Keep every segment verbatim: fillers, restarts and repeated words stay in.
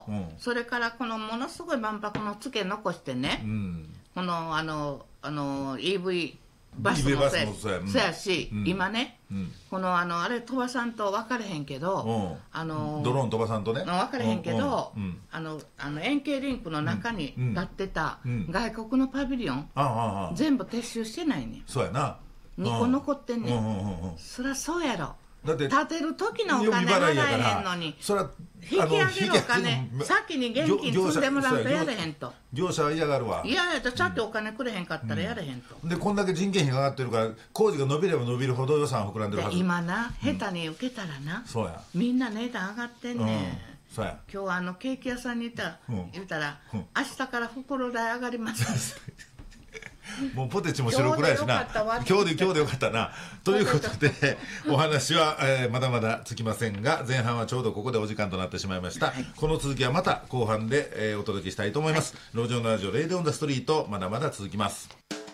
うん、 それからこのものすごい万博のツケ残してね、 うん、 このあのあの イーブイ バスもそうやし、うん、今ね、うん、このあのあれ飛ばさんと分かれへんけど、 うん、 あのドローン飛ばさんとね分かれへんけど、 うんうん、 あのあの円形リンクの中に立ってた外国のパビリオン、 うんうん、 全部撤収してないね。 そうやな、 にこ残ってんね、 うんうんうんうん、 そりゃそうやろ。 だって建てる時のお金払えへんのにそれは引き上げるお金先に現金積んでもらうとやれへんと。 業者は嫌がるわ。 いやいや、ちゃんとお金くれへんかったらやれへんと、 うん、でこんだけ人件費が上がってるから工事が伸びれば伸びるほど予算は膨らんでるはず。 今な下手に受けたらな、うん、 そうやみんな値段上がってんねん、うん、 そうや。 今日はあのケーキ屋さんに行ったら、うん、言うたら、うん、明日から袋代上がりますもうポテチも白くらいしな。今日で今日でよかったなということでお話は、えー、まだまだつきませんが、前半はちょうどここでお時間となってしまいました、はい、この続きはまた後半で、えー、お届けしたいと思います、はい、路上のラジオレイディオンザストリート、まだまだ続きます。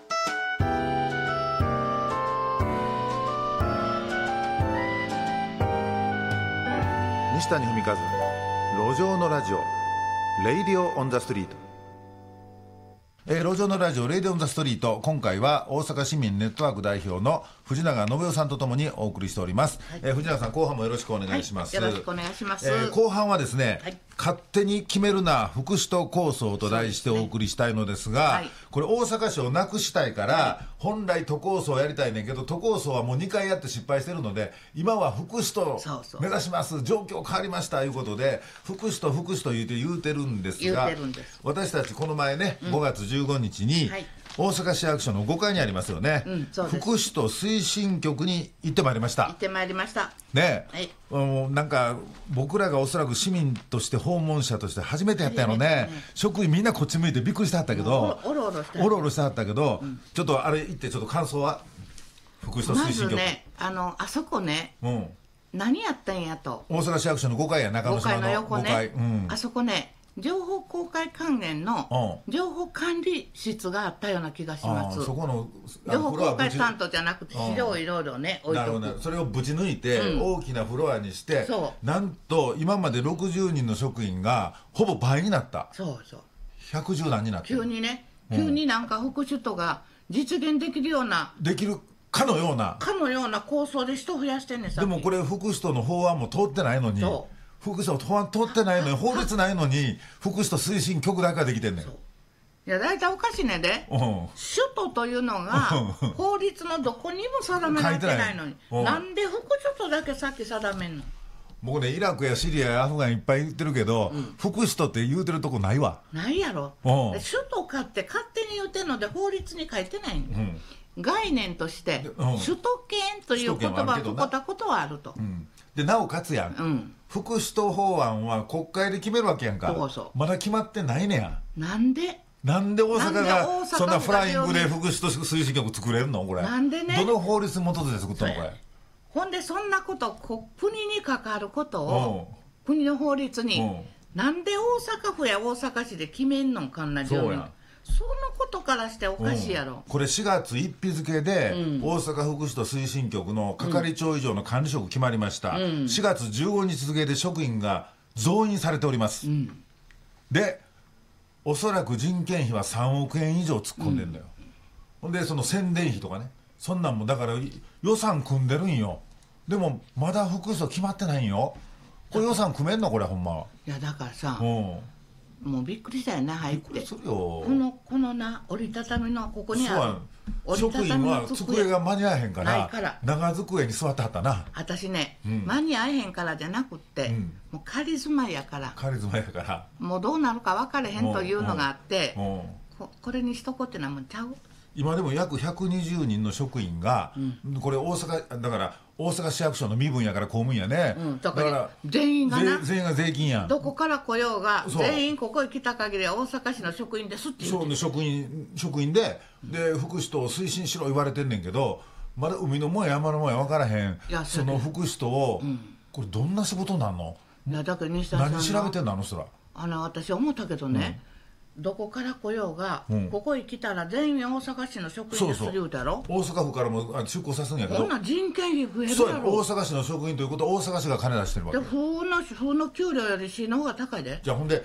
西谷文和、路上のラジオレイディオオンザストリート。えー、路上のラジオレイディオンザストリート、今回は大阪市民ネットワーク代表の藤永信代さんとともにお送りしております、はい。えー、藤永さん、後半もよろしくお願いします、 はい、よろしくお願いします、 えー、後半はですね、はい、勝手に決めるな福祉都構想と題してお送りしたいのですが、はい、これ大阪市をなくしたいから、はい、本来都構想をやりたいねんけど、都構想はもうにかいやって失敗してるので、今は福祉都目指します、そうそう、状況変わりましたということで福祉都福祉都言うて言うてるんですが、私たちこの前ね、うん、ごがつじゅうごにちに、はい、大阪市役所のごかいにありますよね、うん、福祉都推進局に行ってまいりました行ってまいりましたね、はい、もうなんか僕らがおそらく市民として訪問者として初めてやったやろね、ね、職員みんなこっち向いてびっくりしてはったけど、 おろおろしておろおろしてはったけど、うん、ちょっとあれ行ってちょっと感想は。福祉都推進局、 まずね、あのあそこね、うん、何やったんやと、 大阪市役所のごかいや、中之島のごかいの横ね、 ごかい、うん、 あそこね、情報公開関連の情報管理室があったような気がします。 そこの情報公開担当じゃなくて資料をいろいろね置いとく。 それをぶち抜いて大きなフロアにして、うん、なんと今までろくじゅうにんの職員がほぼ倍になった。 そうそう、 ひゃくじゅうなんになって急にね、急になんか福祉都が実現できるような、 できるかのようなかのような構想で人増やしてんねん。 でもこれ福祉都の法案も通ってないのに、福祉都法案通ってないのに、法律ないのに福祉都推進局だけができてんねん。いや大体おかしいねで、うん、首都というのが法律のどこにも定められてないのに、なんで福祉都だけさっき定めんの。 僕ね、イラクやシリアやアフガンいっぱい言ってるけど、うん、福祉都って言うてるとこないわ。 ないやろ。首都かって勝手に言うてんので法律に書いてないの、うん、概念として、うん、首都圏という言葉を使ったことはあると、うん、でなおかつやん、うん、福祉都法案は国会で決めるわけやんか。そうそう、まだ決まってないねや。なんでなんで大阪がそんなフライングで福祉都推進局作れるのこれ。なんでね、どの法律に基づいて作ったのこれ。 ほんでそんなこと国に関わることを国の法律になんで大阪府や大阪市で決めんのかんな住民。そのことからしておかしいやろ、 うん、これしがつついたち付で、うん、大阪福祉都推進局の係長以上の管理職決まりました、うん、しがつじゅうごにち付で職員が増員されております、うん、でおそらく人件費はさんおくえん以上突っ込んでんだよ、ほ、うん、んでその宣伝費とかね、そんなんもだから予算組んでるんよ。でもまだ福祉都決まってないんよ。これ予算組めんのこれほんま。 いやだからさ、うんもうびっくりしたよな入って。 するよ。 このこのな折りたたみのここにある折りたたみの机、職員は机が間に合えへんから長机に座ってはったな。 私ね、うん、間に合えへんからじゃなくって、うん、もう仮住まいやから仮住まいやからもうどうなるか分かれへんというのがあって、こ, これにしとこってなもんちゃう。 今でも約ひゃくにじゅうにんの職員が、うん、これ大阪だから大阪市役所の身分やから公務員やね、うん、だから全員がな全員が税金やん。 どこから来ようが全員ここへ来た限りは大阪市の職員ですって言うて。 そうね、職員職員でで福祉都を推進しろ言われてんねんけど、まだ海のもんや山のもんや分からへん。その福祉都を、うん、これどんな仕事なんの。 いやだから西田さん何調べてんのあの人ら。 あの私思ったけどね、うんどこから来ようが、うん、ここへ来たら全員大阪市の職員です言うたろ。 大阪府からも出向さすんやけど、 こんな人件費増えるそうやろ。 大阪市の職員ということは大阪市が金出してるわけで、 府の府の給料より市の方が高いで。 じゃあほんで